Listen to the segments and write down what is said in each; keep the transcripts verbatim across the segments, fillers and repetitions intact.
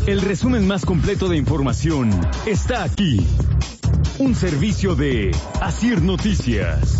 El resumen más completo de información está aquí. Un servicio de Asir Noticias.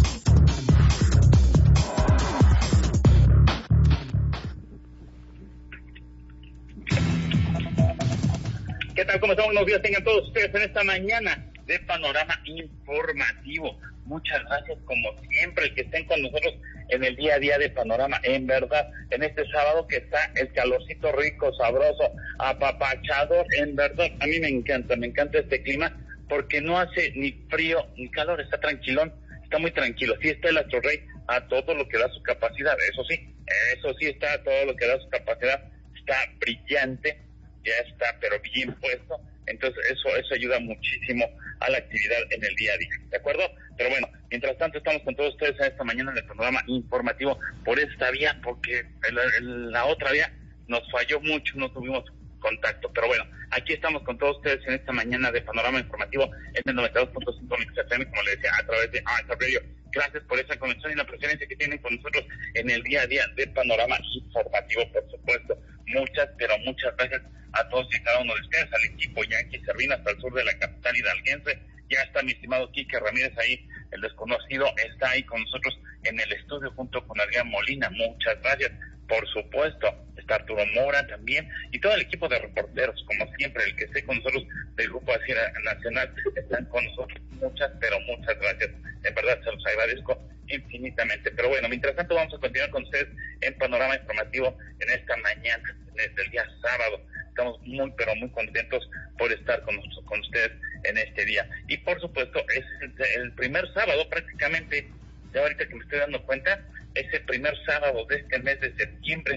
¿Qué tal? ¿Cómo están? Buenos días tengan todos ustedes en esta mañana de Panorama Informativo. Muchas gracias, como siempre, que estén con nosotros en el día a día de Panorama. En verdad, en este sábado que está el calorcito rico, sabroso, apapachador, en verdad, a mí me encanta, me encanta este clima, porque no hace ni frío ni calor, está tranquilón, está muy tranquilo. Sí está el Astro Rey a todo lo que da su capacidad, eso sí, eso sí está a todo lo que da su capacidad, está brillante, ya está, pero bien puesto, entonces eso eso ayuda muchísimo a la actividad en el día a día, ¿de acuerdo? Pero bueno, mientras tanto estamos con todos ustedes en esta mañana en el Panorama Informativo por esta vía, porque el, el, la otra vía nos falló mucho, no tuvimos contacto, pero bueno, aquí estamos con todos ustedes en esta mañana de Panorama Informativo en el noventa y dos punto cinco Mix F M, como les decía, a través de Asa Radio. Gracias por esa conexión y la preferencia que tienen con nosotros en el día a día de Panorama Informativo, por supuesto. Muchas, pero muchas gracias a todos y cada uno de ustedes, al equipo Yankee Servina hasta el sur de la capital hidalguense. Ya está mi estimado Quique Ramírez ahí, el desconocido, está ahí con nosotros en el estudio junto con Adrián Molina. Muchas gracias. Por supuesto, está Arturo Mora también y todo el equipo de reporteros, como siempre, el que esté con nosotros del Grupo Asir Nacional, están con nosotros. Muchas, pero muchas gracias. En verdad, se los agradezco infinitamente. Pero bueno, mientras tanto vamos a continuar con ustedes en Panorama Informativo en esta mañana, desde el día sábado. Estamos muy, pero muy contentos por estar con, con ustedes en este día. Y por supuesto, es el, el primer sábado prácticamente, ya ahorita que me estoy dando cuenta, es el primer sábado de este mes de septiembre.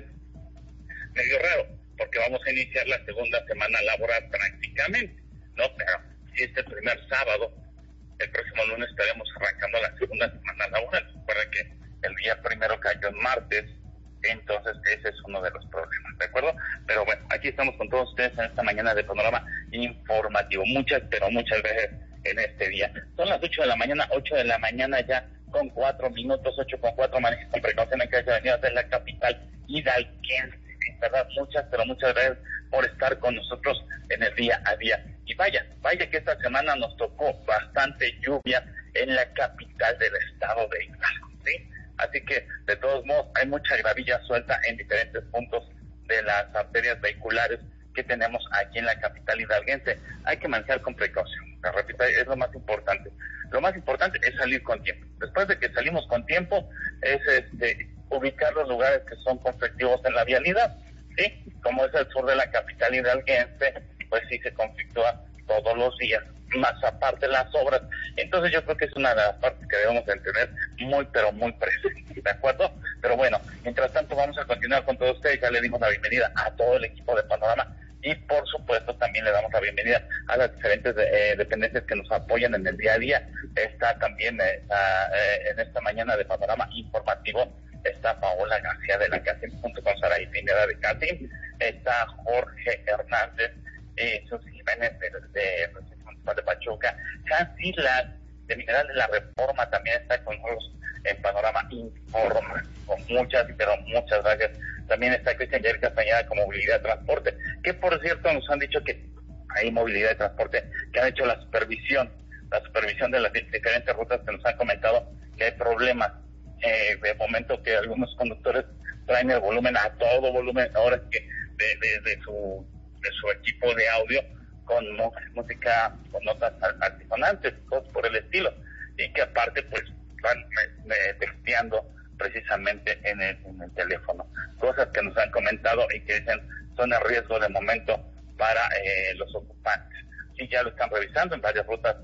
Medio raro, porque vamos a iniciar la segunda semana laboral prácticamente, ¿no? Pero si este primer sábado, el próximo lunes estaremos arrancando la segunda semana laboral. Recuerda que el día primero cayó en martes, entonces ese es uno de los problemas, ¿de acuerdo? Pero bueno, aquí estamos con todos ustedes en esta mañana de Panorama Informativo. Muchas, pero muchas gracias en este día. Son las ocho de la mañana, ocho de la mañana ya con cuatro minutos, ocho con cuatro, manejen con precaución en que haya venido de la capital hidalguense. En verdad, muchas, pero muchas gracias por estar con nosotros en el día a día. Y vaya, vaya que esta semana nos tocó bastante lluvia en la capital del estado de Hidalgo, ¿sí? Así que, de todos modos, hay mucha gravilla suelta en diferentes puntos de las arterias vehiculares que tenemos aquí en la capital hidalguense. Hay que manejar con precaución. La repito, es lo más importante. Lo más importante es salir con tiempo. Después de que salimos con tiempo, es este ubicar los lugares que son conflictivos en la vialidad, ¿sí? Como es el sur de la capital hidalguense, pues sí se conflictúa todos los días, más aparte las obras. Entonces yo creo que es una de las partes que debemos de tener muy, pero muy presente, ¿de acuerdo? Pero bueno, mientras tanto vamos a continuar con todos ustedes. Ya le dimos la bienvenida a todo el equipo de Panorama y por supuesto también le damos la bienvenida a las diferentes eh, dependencias que nos apoyan en el día a día. Está también eh, a, eh, en esta mañana de Panorama Informativo, está Paola García de la CACIM junto con Saraí Pineda de CACIM, está Jorge Hernández, eh, Susi Jiménez de, de, de, de Pachuca, Hansi Las de Mineral de la Reforma también está con nosotros en Panorama Informa, con muchas, pero muchas gracias. También está Cristian Jair Castañeda con Movilidad de Transporte, que por cierto nos han dicho que hay movilidad de transporte, que han hecho la supervisión, la supervisión de las diferentes rutas, que nos han comentado que hay problemas. Eh, de momento que algunos conductores traen el volumen a todo volumen, ahora que de, de, de su de su equipo de audio con música, con notas altisonantes, cosas por el estilo, y que aparte pues van eh, texteando precisamente en el, en el teléfono, cosas que nos han comentado y que dicen son el riesgo de momento para eh, los ocupantes. Sí, ya lo están revisando en varias rutas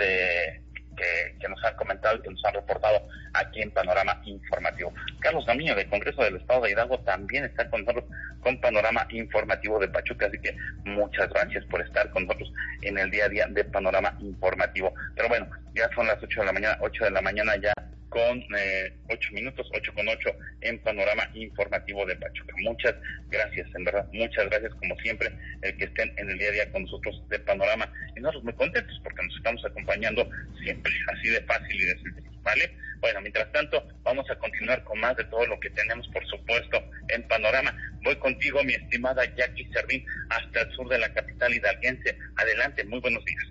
de Que, que nos han comentado y que nos han reportado aquí en Panorama Informativo. Carlos Gamiño del Congreso del Estado de Hidalgo también está con nosotros con Panorama Informativo de Pachuca, así que muchas gracias por estar con nosotros en el día a día de Panorama Informativo. Pero bueno, ya son las ocho de la mañana, ocho de la mañana ya con eh, ocho minutos, ocho con ocho en Panorama Informativo de Pachuca. Muchas gracias, en verdad, muchas gracias como siempre el que estén en el día a día con nosotros de Panorama, y nosotros muy contentos porque nos estamos acompañando siempre así de fácil y de sencillo. ¿vale? Bueno, mientras tanto, vamos a continuar con más de todo lo que tenemos, por supuesto, en Panorama. Voy contigo, mi estimada Jackie Servín, hasta el sur de la capital hidalguense. Adelante, muy buenos días.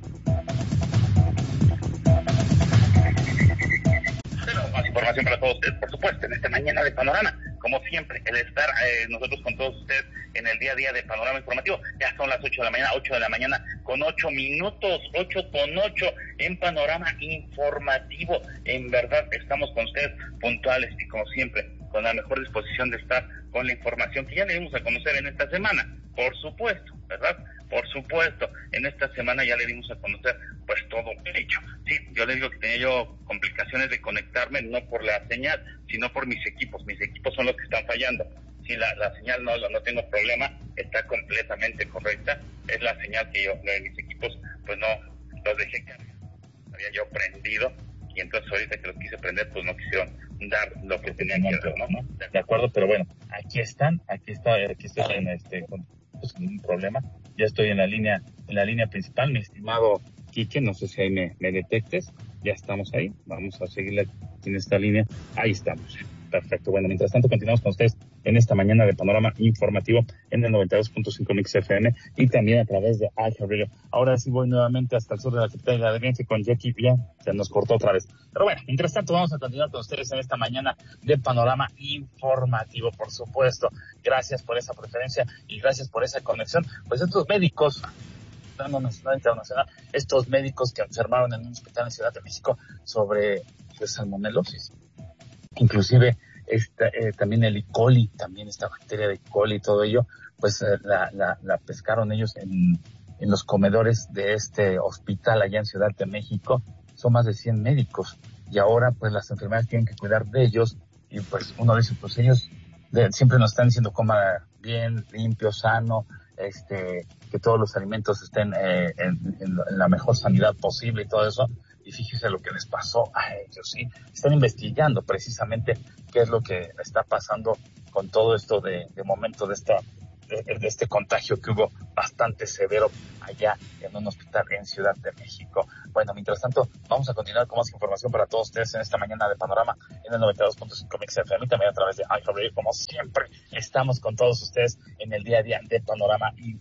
Tenemos más información para todos ustedes, por supuesto, en esta mañana de Panorama. Como siempre, el estar eh, nosotros con todos ustedes en el día a día de Panorama Informativo. Ya son las ocho de la mañana, ocho de la mañana con ocho minutos, ocho con ocho en Panorama Informativo. En verdad, estamos con ustedes puntuales y como siempre, con la mejor disposición de estar con la información que ya le dimos a conocer en esta semana. Por supuesto, ¿verdad? Por supuesto, en esta semana ya le dimos a conocer pues todo hecho. Sí, yo le digo que tenía yo complicaciones de conectarme, no por la señal, sino por mis equipos. Mis equipos son los que están fallando. Si la, la señal no, no tengo problema, está completamente correcta. Es la señal que yo, de mis equipos, pues no los dejé cargar. Había yo prendido y entonces ahorita que los quise prender, pues no quisieron dar lo que tenían que dar, ¿no? ¿no? De acuerdo, pero bueno, aquí están, aquí está, aquí estoy en este, con, pues, sin ningún problema. Ya estoy en la línea, en la línea principal, mi estimado Quique, no sé si ahí me, me detectes. Ya estamos ahí, vamos a seguirle en esta línea. Ahí estamos. Perfecto. Bueno, mientras tanto continuamos con ustedes en esta mañana de Panorama Informativo en el noventa y dos punto cinco Mix F M y también a través de iHeartRadio. Ahora sí voy nuevamente hasta el sur de la capital de la Audiencia con Jackie. Ya se nos cortó otra vez. Pero bueno, mientras tanto vamos a continuar con ustedes en esta mañana de Panorama Informativo, por supuesto. Gracias por esa preferencia y gracias por esa conexión. Pues estos médicos, plano nacional e internacional, estos médicos que enfermaron en un hospital en Ciudad de México sobre pues, salmonelosis. Inclusive esta, eh, también el E. coli, también esta bacteria de E. coli y todo ello, pues eh, la, la, la pescaron ellos en, en los comedores de este hospital allá en Ciudad de México. Son más de cien médicos y ahora pues las enfermeras tienen que cuidar de ellos y pues uno dice, pues ellos de, siempre nos están diciendo coma bien, limpio, sano, este, que todos los alimentos estén eh, en, en, en la mejor sanidad posible y todo eso. Y fíjese lo que les pasó a ellos, ¿sí? Están investigando precisamente qué es lo que está pasando con todo esto de, de momento de esta de, de este contagio que hubo bastante severo allá en un hospital en Ciudad de México. Bueno, mientras tanto, vamos a continuar con más información para todos ustedes en esta mañana de Panorama en el noventa y dos punto cinco Mix F M y también a través de iHeartRadio. Como siempre, estamos con todos ustedes en el día a día de Panorama y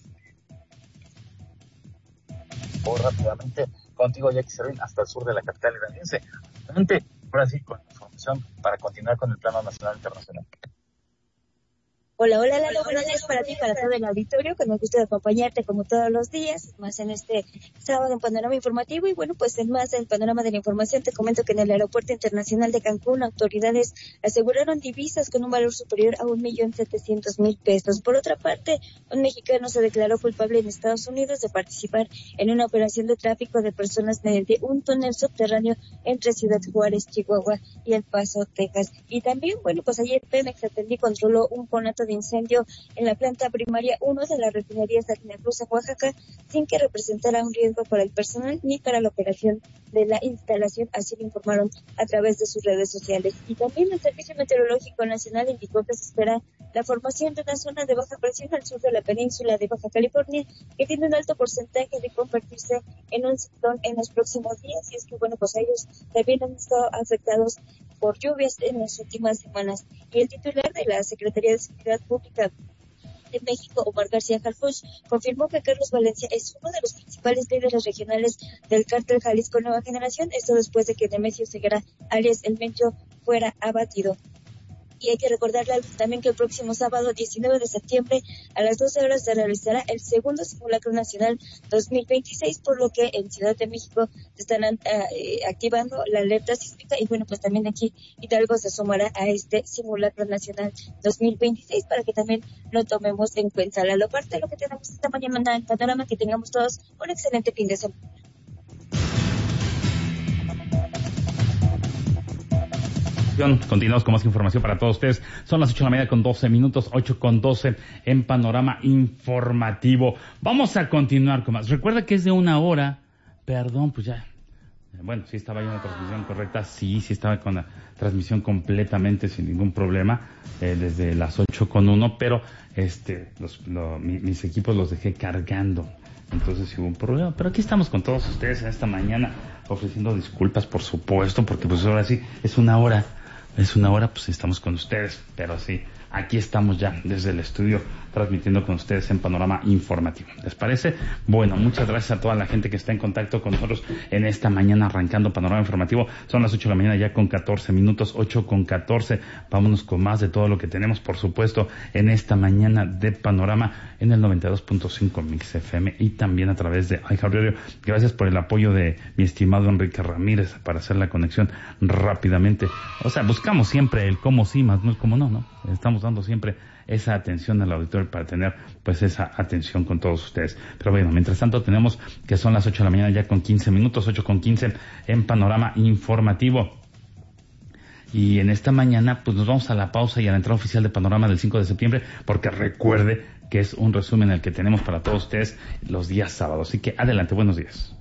muy rápidamente contigo, Jackie Servín, hasta el sur de la capital hidalguense. Realmente, ahora sí, con información para continuar con el plano nacional e internacional. Hola, hola Lalo, buenos días para ti, para todo el auditorio, que nos gusta acompañarte como todos los días, más en este sábado en Panorama Informativo. Y bueno, pues en más del panorama de la información te comento que en el Aeropuerto Internacional de Cancún autoridades aseguraron divisas con un valor superior a un millón setecientos mil pesos. Por otra parte, un mexicano se declaró culpable en Estados Unidos de participar en una operación de tráfico de personas mediante un túnel subterráneo entre Ciudad Juárez, Chihuahua y El Paso, Texas. Y también, bueno, pues ayer Pemex atendió y controló un conato de incendio en la planta primaria uno de la refinería Salina Cruz, Oaxaca, sin que representara un riesgo para el personal ni para la operación de la instalación, así lo informaron a través de sus redes sociales. Y también el Servicio Meteorológico Nacional indicó que se espera la formación de una zona de baja presión al sur de la península de Baja California, que tiene un alto porcentaje de convertirse en un ciclón en los próximos días. Y es que, bueno, pues ellos también han estado afectados por lluvias en las últimas semanas. Y el titular de la Secretaría de Seguridad Pública de México, Omar García Harfuch, confirmó que Carlos Valencia es uno de los principales líderes regionales del cártel Jalisco Nueva Generación, esto después de que Nemesio Ceguera, alias El Mencho, fuera abatido. Y hay que recordarle también que el próximo sábado diecinueve de septiembre a las doce horas se realizará el segundo simulacro nacional dos mil veintiséis, por lo que en Ciudad de México se están eh, activando la alerta sísmica y bueno, pues también aquí Hidalgo se sumará a este simulacro nacional dos mil veintiséis para que también lo tomemos en cuenta. La parte de lo que tenemos esta mañana en Panorama, que tengamos todos un excelente fin de semana. Continuamos con más información para todos ustedes. Son las ocho de la mañana con doce minutos, ocho con doce en Panorama Informativo. Vamos a continuar con más. Recuerda que es de una hora. Perdón, pues ya Bueno, sí estaba yo en la transmisión correcta, sí, sí estaba con la transmisión completamente sin ningún problema, eh, desde las ocho con uno, pero este, los, lo, mi, mis equipos los dejé cargando, entonces hubo un problema. Pero aquí estamos con todos ustedes en esta mañana, ofreciendo disculpas, por supuesto, porque pues ahora sí, es una hora, es una hora, pues estamos con ustedes, pero sí, aquí estamos ya desde el estudio transmitiendo con ustedes en Panorama Informativo. ¿Les parece? Bueno, muchas gracias a toda la gente que está en contacto con nosotros en esta mañana arrancando Panorama Informativo. Son las ocho de la mañana ya con catorce minutos, ocho con catorce. Vámonos con más de todo lo que tenemos, por supuesto, en esta mañana de Panorama en el noventa y dos punto cinco Mix F M y también a través de iHeartRadio. Gracias por el apoyo de mi estimado Enrique Ramírez para hacer la conexión rápidamente. O sea, buscamos siempre el cómo sí, más no es como no, ¿no? Estamos dando siempre esa atención al auditorio para tener pues esa atención con todos ustedes. Pero bueno, mientras tanto tenemos que son las ocho de la mañana ya con quince minutos, ocho con quince en Panorama Informativo. Y en esta mañana pues nos vamos a la pausa y a la entrada oficial de Panorama del cinco de septiembre, porque recuerde que es un resumen el que tenemos para todos ustedes los días sábados. Así que adelante, buenos días.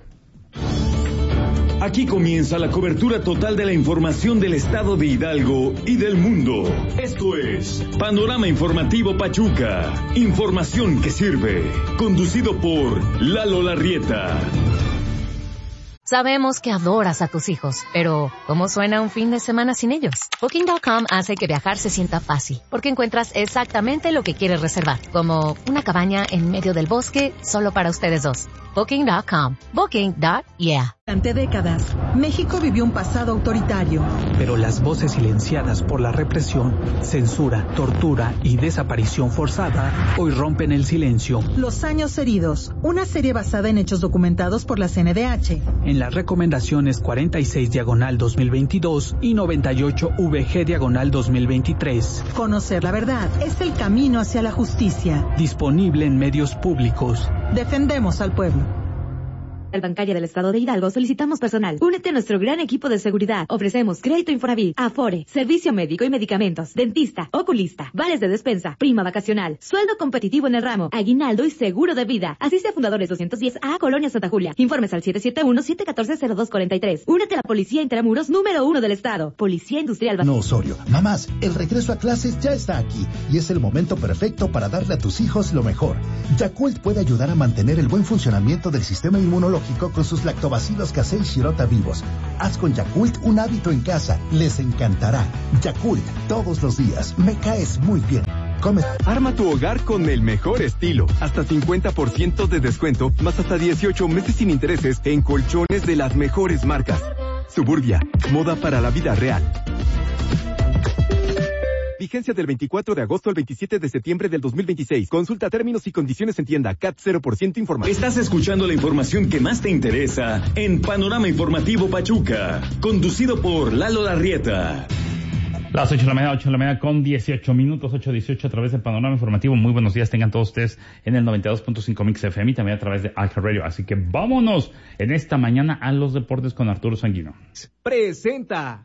Aquí comienza la cobertura total de la información del estado de Hidalgo y del mundo. Esto es Panorama Informativo Pachuca. Información que sirve. Conducido por Lalo Larrieta. Sabemos que adoras a tus hijos, pero ¿cómo suena un fin de semana sin ellos? Booking punto com hace que viajar se sienta fácil, porque encuentras exactamente lo que quieres reservar, como una cabaña en medio del bosque solo para ustedes dos. Booking punto com. Booking. Yeah. Durante décadas, México vivió un pasado autoritario. Pero las voces silenciadas por la represión, censura, tortura y desaparición forzada hoy rompen el silencio. Los años heridos, una serie basada en hechos documentados por la C N D H. En las recomendaciones cuarenta y seis diagonal dos mil veintidós y noventa y ocho V G diagonal dos mil veintitrés. Conocer la verdad es el camino hacia la justicia. Disponible en medios públicos. Defendemos al pueblo. Al Bancaria del Estado de Hidalgo solicitamos personal. Únete a nuestro gran equipo de seguridad. Ofrecemos crédito Infonavit, Afore, servicio médico y medicamentos, dentista, oculista, vales de despensa, prima vacacional, sueldo competitivo en el ramo, aguinaldo y seguro de vida. Asiste a Fundadores doscientos diez A, Colonia Santa Julia. Informes al siete siete uno, siete uno cuatro, cero dos cuatro tres. Únete a la Policía Intramuros número uno del Estado. Policía Industrial. No, Osorio. Mamás, el regreso a clases ya está aquí y es el momento perfecto para darle a tus hijos lo mejor. Yakult puede ayudar a mantener el buen funcionamiento del sistema inmunológico con sus lactobacilos Casei Shirota vivos. Haz con Yakult un hábito en casa. Les encantará. Yakult, todos los días. Me caes muy bien. Come. Arma tu hogar con el mejor estilo. Hasta cincuenta por ciento de descuento, más hasta dieciocho meses sin intereses en colchones de las mejores marcas. Suburbia, moda para la vida real. Vigencia del veinticuatro de agosto al veintisiete de septiembre del dos mil veintiséis. Consulta términos y condiciones en tienda. C A T cero por ciento información. Estás escuchando la información que más te interesa en Panorama Informativo Pachuca. Conducido por Lalo Larrieta. Las ocho de la mañana, ocho de la mañana con dieciocho minutos, ocho dieciocho a través del Panorama Informativo. Muy buenos días, tengan todos ustedes en el noventa y dos punto cinco Mix F M y también a través de iHeartRadio. Así que vámonos en esta mañana a los deportes con Arturo Sanguino. Presenta.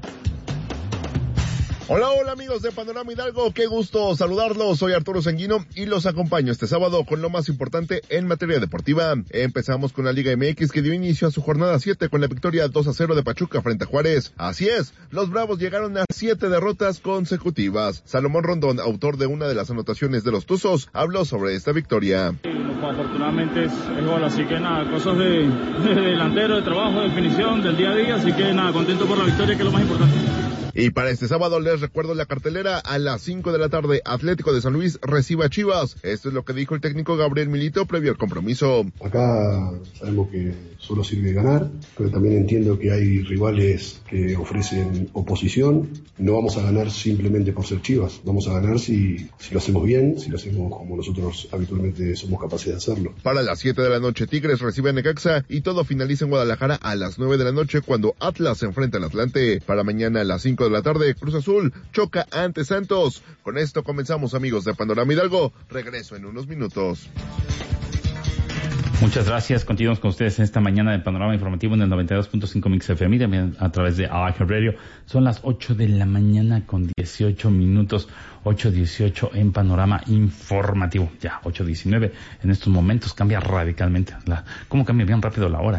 Hola, hola amigos de Panorama Hidalgo, qué gusto saludarlos, soy Arturo Sanguino y los acompaño este sábado con lo más importante en materia deportiva. Empezamos con la Liga M X que dio inicio a su jornada siete con la victoria dos a cero de Pachuca frente a Juárez. Así es, los Bravos llegaron a siete derrotas consecutivas. Salomón Rondón, autor de una de las anotaciones de los Tuzos, habló sobre esta victoria. Afortunadamente es, es gol, así que nada, cosas de, de delantero, de trabajo, de definición, del día a día, así que nada, contento por la victoria que es lo más importante. Y para este sábado les recuerdo la cartelera a las cinco de la tarde, Atlético de San Luis recibe a Chivas. Esto es lo que dijo el técnico Gabriel Milito previo al compromiso. Acá sabemos que solo sirve ganar, pero también entiendo que hay rivales que ofrecen oposición. No vamos a ganar simplemente por ser Chivas, vamos a ganar si, si lo hacemos bien, si lo hacemos como nosotros habitualmente somos capaces de hacerlo. Para las siete de la noche, Tigres recibe a Necaxa y todo finaliza en Guadalajara a las nueve de la noche cuando Atlas se enfrenta al Atlante. Para mañana a las cinco de la tarde, Cruz Azul choca ante Santos. Con esto comenzamos, amigos de Panorama Hidalgo. Regreso en unos minutos. Muchas gracias. Continuamos con ustedes en esta mañana de Panorama Informativo en el noventa y dos punto cinco Mix F M y también a través de iHeartRadio. Son las ocho de la mañana con dieciocho minutos, ocho dieciocho en Panorama Informativo. Ya, ocho diecinueve en estos momentos cambia radicalmente. La, ¿Cómo cambia bien rápido la hora, eh?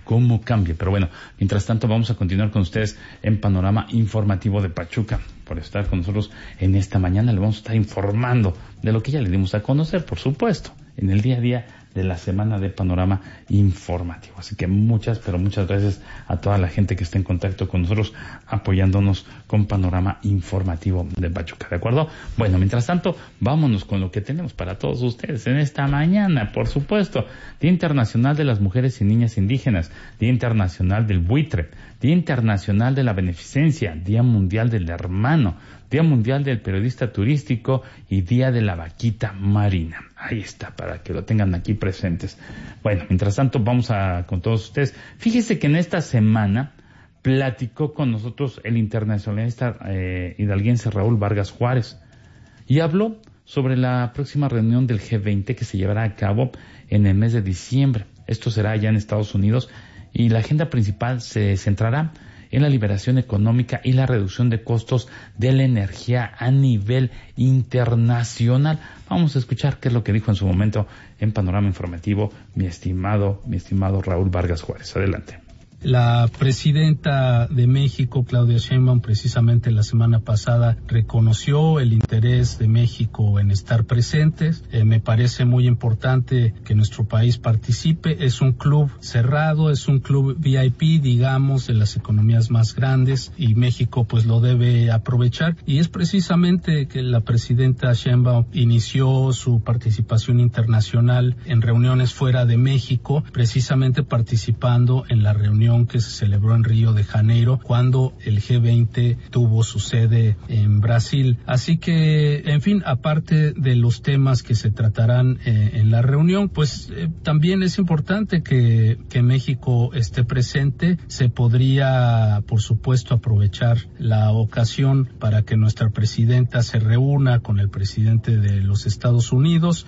cómo cambia. Pero bueno, mientras tanto vamos a continuar con ustedes en Panorama Informativo de Pachuca. Por estar con nosotros en esta mañana, le vamos a estar informando de lo que ya le dimos a conocer, por supuesto, en el día a día de la semana de Panorama Informativo. Así que muchas, pero muchas gracias a toda la gente que está en contacto con nosotros, apoyándonos con Panorama Informativo de Pachuca, ¿de acuerdo? Bueno, mientras tanto, vámonos con lo que tenemos para todos ustedes en esta mañana, por supuesto. Día Internacional de las Mujeres y Niñas Indígenas, Día Internacional del Buitre, Día Internacional de la Beneficencia, Día Mundial del Hermano, Día Mundial del Periodista Turístico y Día de la Vaquita Marina. Ahí está, para que lo tengan aquí presentes. Bueno, mientras tanto, vamos a con todos ustedes. Fíjese que en esta semana platicó con nosotros el internacionalista eh, hidalguense Raúl Vargas Juárez y habló sobre la próxima reunión del G veinte que se llevará a cabo en el mes de diciembre. Esto será allá en Estados Unidos y la agenda principal se centrará en la liberación económica y la reducción de costos de la energía a nivel internacional. Vamos a escuchar qué es lo que dijo en su momento en Panorama Informativo mi estimado, mi estimado Raúl Vargas Juárez. Adelante. La presidenta de México, Claudia Sheinbaum, precisamente la semana pasada reconoció el interés de México en estar presentes. Eh, me parece muy importante que nuestro país participe. Es un club cerrado, es un club V I P, digamos, de las economías más grandes y México pues lo debe aprovechar. Y es precisamente que la presidenta Sheinbaum inició su participación internacional en reuniones fuera de México, precisamente participando en la reunión que se celebró en Río de Janeiro cuando el G veinte tuvo su sede en Brasil. Así que, en fin, aparte de los temas que se tratarán eh, en la reunión, pues eh, también es importante que, que México esté presente. Se podría, por supuesto, aprovechar la ocasión para que nuestra presidenta se reúna con el presidente de los Estados Unidos.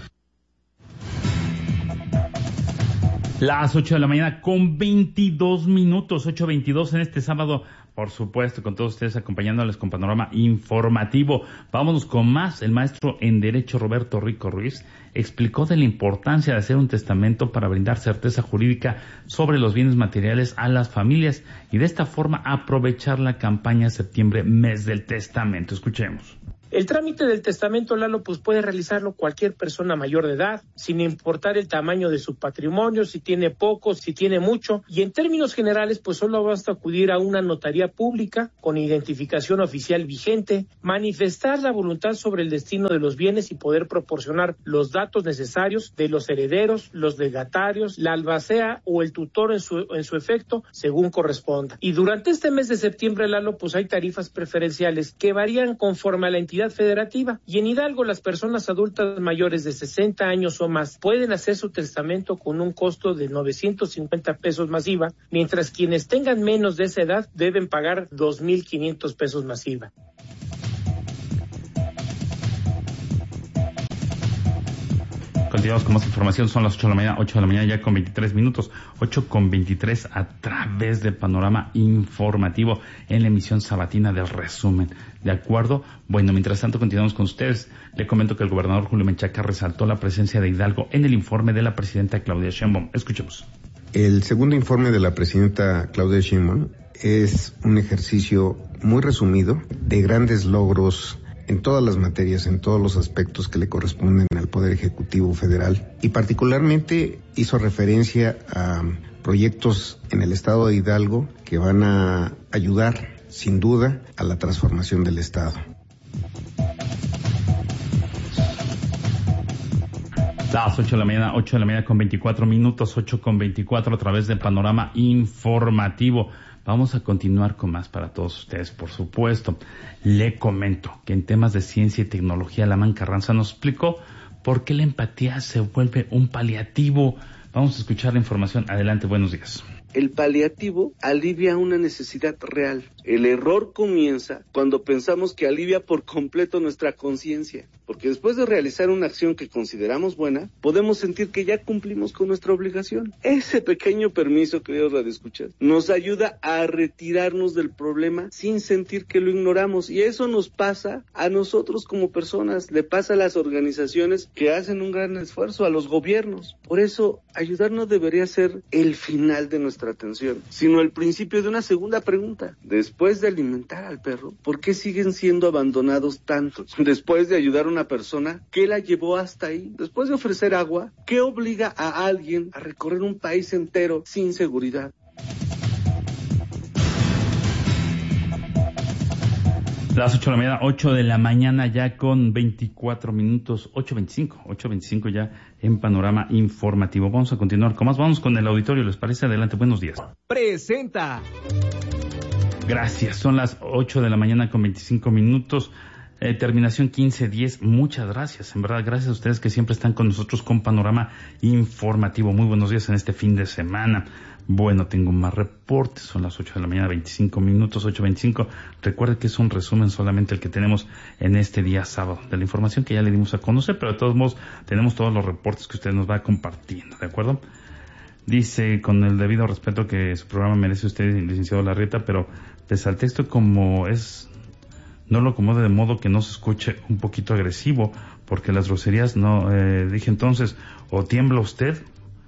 Las ocho de la mañana con veintidós minutos, ocho veintidós en este sábado, por supuesto, con todos ustedes acompañándoles con Panorama Informativo. Vámonos con más. El maestro en Derecho Roberto Rico Ruiz explicó de la importancia de hacer un testamento para brindar certeza jurídica sobre los bienes materiales a las familias y de esta forma aprovechar la campaña septiembre, mes del testamento. Escuchemos. El trámite del testamento, Lalo, pues puede realizarlo cualquier persona mayor de edad, sin importar el tamaño de su patrimonio, si tiene poco, si tiene mucho. Y en términos generales, pues solo basta acudir a una notaría pública con identificación oficial vigente, manifestar la voluntad sobre el destino de los bienes y poder proporcionar los datos necesarios de los herederos, los legatarios, la albacea o el tutor en su, en su efecto, según corresponda. Y durante este mes de septiembre, Lalo, pues hay tarifas preferenciales que varían conforme a la entidad federativa. Y en Hidalgo, las personas adultas mayores de sesenta años o más pueden hacer su testamento con un costo de novecientos cincuenta pesos más I V A, mientras quienes tengan menos de esa edad deben pagar dos mil quinientos pesos más I V A. Continuamos con más información, son las ocho de la mañana, ocho de la mañana ya con veintitrés minutos, ocho con veintitrés a través de Panorama Informativo en la emisión sabatina del resumen. ¿De acuerdo? Bueno, mientras tanto continuamos con ustedes. Le comento que el gobernador Julio Menchaca resaltó la presencia de Hidalgo en el informe de la presidenta Claudia Sheinbaum. Escuchemos. El segundo informe de la presidenta Claudia Sheinbaum es un ejercicio muy resumido de grandes logros en todas las materias, en todos los aspectos que le corresponden al Poder Ejecutivo Federal, y particularmente hizo referencia a proyectos en el estado de Hidalgo que van a ayudar, sin duda, a la transformación del estado. Las ocho de la mañana, ocho de la mañana con veinticuatro minutos, ocho con veinticuatro a través de Panorama Informativo. Vamos a continuar con más para todos ustedes, por supuesto. Le comento que en temas de ciencia y tecnología, Lamán Carranza nos explicó por qué la empatía se vuelve un paliativo. Vamos a escuchar la información. Adelante, buenos días. El paliativo alivia una necesidad real. El error comienza cuando pensamos que alivia por completo nuestra conciencia. porque después de realizar una acción que consideramos buena, podemos sentir que ya cumplimos con nuestra obligación. Ese pequeño permiso, queridos radioescuchas, nos ayuda a retirarnos del problema sin sentir que lo ignoramos, y eso nos pasa a nosotros como personas, le pasa a las organizaciones que hacen un gran esfuerzo, a los gobiernos. Por eso, ayudar no debería ser el final de nuestra atención, sino el principio de una segunda pregunta. Después de alimentar al perro, ¿por qué siguen siendo abandonados tantos? Después de ayudar a una persona, ¿qué la llevó hasta ahí? Después de ofrecer agua, ¿qué obliga a alguien a recorrer un país entero sin seguridad? Las ocho de la mañana, ocho de la mañana ya con veinticuatro minutos, ocho veinticinco, ocho veinticinco ya en Panorama Informativo. Vamos a continuar con más, vamos con el auditorio, ¿les parece? Adelante, buenos días. Presenta. Gracias, son las ocho de la mañana con veinticinco minutos, eh, terminación quince diez, muchas gracias, en verdad, gracias a ustedes que siempre están con nosotros con Panorama Informativo. Muy buenos días en este fin de semana. Bueno, tengo más reportes, son las ocho de la mañana, veinticinco minutos, ocho veinticinco. Recuerde que es un resumen solamente el que tenemos en este día sábado, de la información que ya le dimos a conocer, pero de todos modos tenemos todos los reportes que usted nos va compartiendo, ¿de acuerdo? Dice, con el debido respeto que su programa merece usted, licenciado Larrieta, pero pese al texto como es, no lo acomode de modo que no se escuche un poquito agresivo, porque las groserías no, eh, dije entonces, o tiembla usted,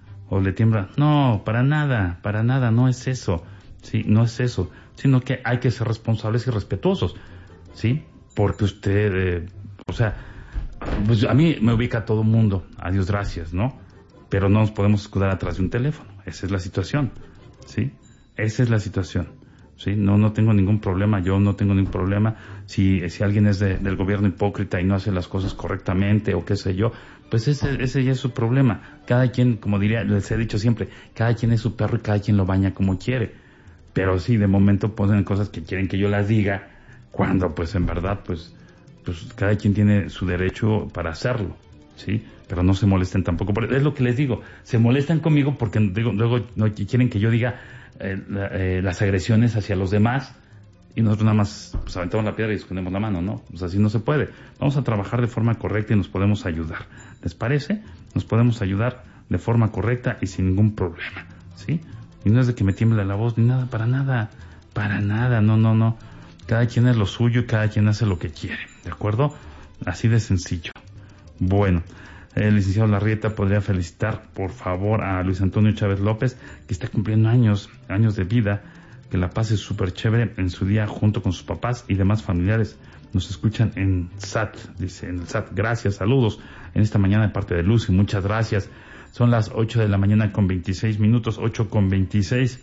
o le tiembla. No, para nada, para nada, no es eso, sí, no es eso, sino que hay que ser responsables y respetuosos, sí, porque usted, eh, o sea, pues a mí me ubica todo el mundo, a Dios gracias, ¿no? Pero no nos podemos escudar atrás de un teléfono, esa es la situación, sí, esa es la situación, sí, no, no tengo ningún problema, yo no tengo ningún problema, si, si alguien es de, del gobierno hipócrita y no hace las cosas correctamente o qué sé yo, pues ese, ese ya es su problema. Cada quien, como diría, les he dicho siempre, cada quien es su perro y cada quien lo baña como quiere. Pero sí, de momento ponen cosas que quieren que yo las diga, cuando pues en verdad, pues, pues cada quien tiene su derecho para hacerlo, ¿sí? Pero no se molesten tampoco. Es lo que les digo, se molestan conmigo porque digo, luego no quieren que yo diga eh, la, eh, las agresiones hacia los demás, y nosotros nada más pues, aventamos la piedra y escondemos la mano, ¿no? Pues así no se puede. Vamos a trabajar de forma correcta y nos podemos ayudar. ¿Les parece? Nos podemos ayudar de forma correcta y sin ningún problema, ¿sí? Y no es de que me tiemble la voz ni nada, para nada, para nada, no, no, no. Cada quien es lo suyo y cada quien hace lo que quiere, ¿de acuerdo? Así de sencillo. Bueno, el licenciado Larrieta podría felicitar, por favor, a Luis Antonio Chávez López, que está cumpliendo años, años de vida. Que la pase súper chévere en su día junto con sus papás y demás familiares. Nos escuchan en S A T, dice, en el S A T. Gracias, saludos en esta mañana de parte de Lucy, muchas gracias. Son las ocho de la mañana con veintiséis minutos, ocho con veintiséis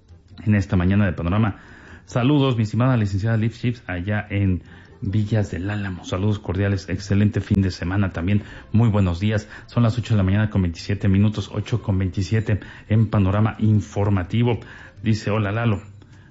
en esta mañana de Panorama. Saludos, mi estimada licenciada Liv Chips, allá en Villas del Álamo. Saludos cordiales, excelente fin de semana también. Muy buenos días. Son las ocho de la mañana con veintisiete minutos, ocho con veintisiete en Panorama Informativo. Dice, hola Lalo.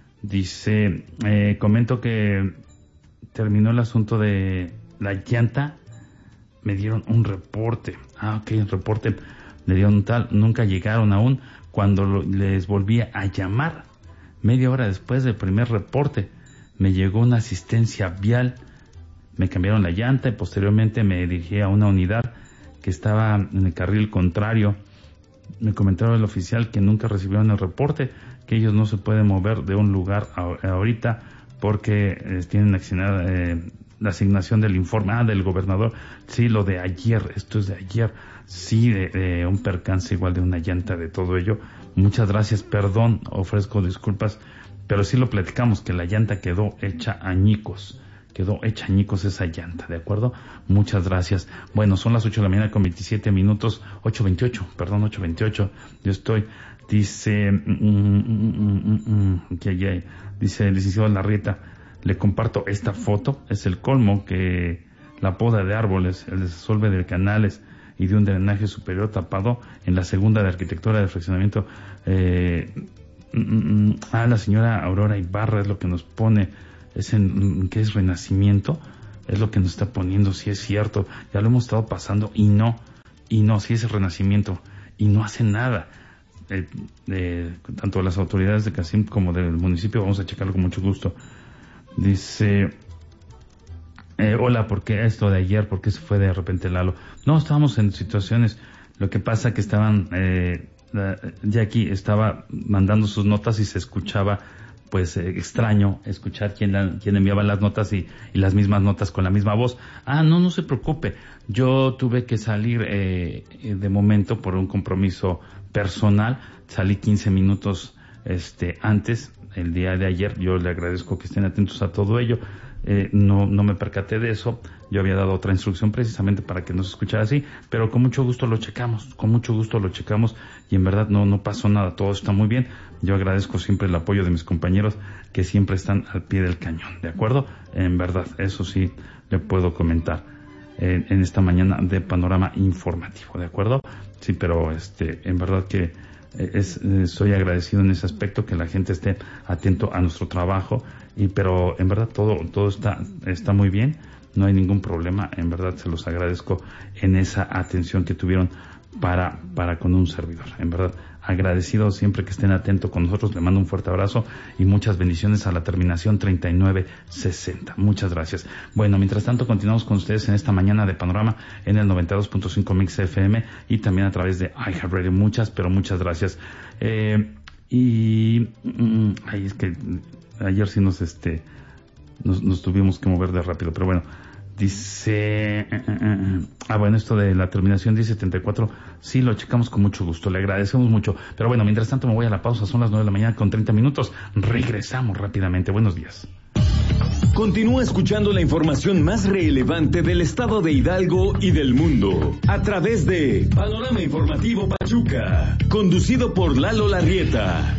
Dice, eh, comento que terminó el asunto de la llanta. Me dieron un reporte. Ah, ok, un reporte. Le dieron un tal. Nunca llegaron aún. Cuando lo, les volví a llamar, media hora después del primer reporte, me llegó una asistencia vial. Me cambiaron la llanta y posteriormente me dirigí a una unidad que estaba en el carril contrario. Me comentaron el oficial que nunca recibieron el reporte, que ellos no se pueden mover de un lugar a, ahorita porque eh, tienen asignada, eh, la asignación del informe, ah, del gobernador. Sí, lo de ayer, esto es de ayer, sí, de, de un percance igual de una llanta, de todo ello. Muchas gracias, perdón, ofrezco disculpas, pero sí lo platicamos, que la llanta quedó hecha añicos. Quedó hecha añicos esa llanta, ¿de acuerdo? Muchas gracias. Bueno, son las ocho de la mañana con veintisiete minutos, ocho veintiocho, perdón, ocho veintiocho. Yo estoy, dice, mm, mm, mm, mm, que yeah, dice el licenciado Larrieta, le comparto esta foto, es el colmo que la poda de árboles, el desasolve de canales y de un drenaje superior tapado en la segunda de arquitectura de fraccionamiento. Eh, mm, mm, ah, la señora Aurora Ibarra es lo que nos pone. Es en, ¿qué es renacimiento? Es lo que nos está poniendo, si es cierto. Ya lo hemos estado pasando y no, y no, si es el renacimiento y no hace nada. Eh, eh, tanto las autoridades de Casim como del municipio, vamos a checarlo con mucho gusto. Dice, Eh, hola, ¿por qué esto de ayer? ¿Por qué se fue de repente Lalo? No, estábamos en situaciones, lo que pasa que estaban, eh, Jackie estaba mandando sus notas y se escuchaba, pues, eh, extraño escuchar quién, la, quién enviaba las notas y, y las mismas notas con la misma voz. Ah, no, no se preocupe, yo tuve que salir eh, de momento por un compromiso personal, salí quince minutos este antes, el día de ayer. Yo le agradezco que estén atentos a todo ello. Eh, no, no me percaté de eso. Yo había dado otra instrucción precisamente para que no se escuchara así, pero con mucho gusto lo checamos, con mucho gusto lo checamos y en verdad no, no pasó nada, todo está muy bien. Yo agradezco siempre el apoyo de mis compañeros que siempre están al pie del cañón, ¿de acuerdo? En verdad, eso sí le puedo comentar eh, en esta mañana de Panorama Informativo, ¿de acuerdo? Sí, pero este, en verdad que Es, eh, soy agradecido en ese aspecto, que la gente esté atento a nuestro trabajo, y pero en verdad todo todo está está muy bien, no hay ningún problema, en verdad se los agradezco en esa atención que tuvieron para para con un servidor, en verdad agradecido siempre que estén atentos con nosotros. Le mando un fuerte abrazo y muchas bendiciones a la terminación treinta y nueve sesenta. Muchas gracias. Bueno, mientras tanto continuamos con ustedes en esta mañana de Panorama en el noventa y dos punto cinco Mix F M y también a través de iHeartRadio. Muchas, pero muchas gracias. Eh, y mm, ay, es que ayer sí nos este nos, nos tuvimos que mover de rápido, pero bueno. Dice, eh, eh, ah bueno, esto de la terminación diez setenta y cuatro, sí lo checamos con mucho gusto, le agradecemos mucho, pero bueno, mientras tanto me voy a la pausa, son las nueve de la mañana con treinta minutos, regresamos rápidamente, buenos días. Continúa escuchando la información más relevante del estado de Hidalgo y del mundo, a través de Panorama Informativo Pachuca, conducido por Lalo Larrieta.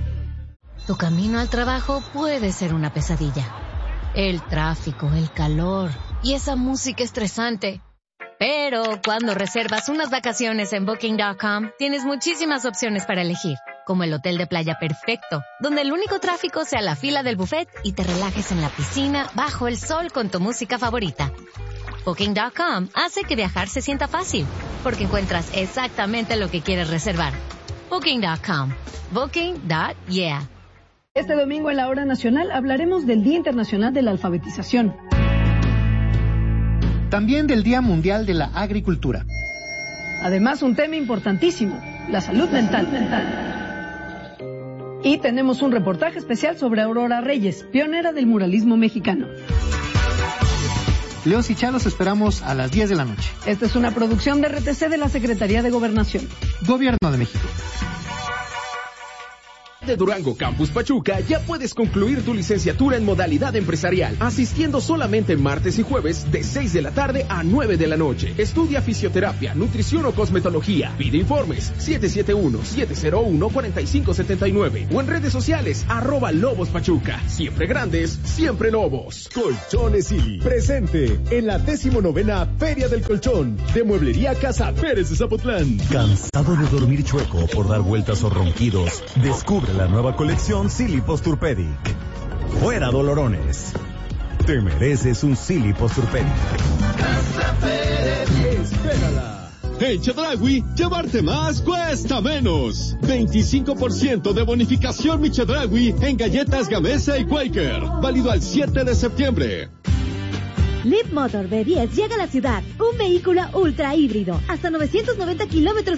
Tu camino al trabajo puede ser una pesadilla. El tráfico, el calor y esa música estresante. Pero cuando reservas unas vacaciones en Booking punto com, tienes muchísimas opciones para elegir, como el hotel de playa perfecto, donde el único tráfico sea la fila del buffet y te relajes en la piscina bajo el sol con tu música favorita. Booking punto com hace que viajar se sienta fácil, porque encuentras exactamente lo que quieres reservar. Booking punto com. Booking. Yeah. Este domingo en la Hora Nacional hablaremos del Día Internacional de la Alfabetización. También del Día Mundial de la Agricultura. Además, un tema importantísimo, la salud mental. Y tenemos un reportaje especial sobre Aurora Reyes, pionera del muralismo mexicano. Leos y Chalos esperamos a las diez de la noche. Esta es una producción de R T C de la Secretaría de Gobernación. Gobierno de México. De Durango Campus Pachuca ya puedes concluir tu licenciatura en modalidad empresarial, asistiendo solamente martes y jueves de seis de la tarde a nueve de la noche. Estudia fisioterapia, nutrición o cosmetología. Pide informes siete siete uno, siete cero uno, cuatro cinco siete nueve o en redes sociales arroba Lobos Pachuca. Siempre grandes, siempre lobos. Colchones Silly, presente en la decimonovena Feria del Colchón de Mueblería Casa Pérez de Zapotlán. ¿Cansado de dormir chueco por dar vueltas o ronquidos? Descubre la nueva colección Silly Posturpedic. Fuera dolorones. Te mereces un Silly Posturpedic. Espérala. En Chedraui, llevarte más cuesta menos. veinticinco por ciento de bonificación mi Chedraui en galletas Gamesa y Quaker. Válido al siete de septiembre. Leap Motor B diez llega a la ciudad. Un vehículo ultra híbrido. Hasta novecientos noventa kilómetros